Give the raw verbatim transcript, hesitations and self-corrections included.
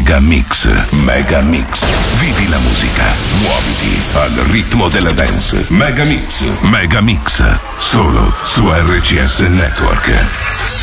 Mega Mix, Mega Mix. Vivi la musica, muoviti al ritmo della dance. Mega Mix, Mega Mix. Solo su R C S Network.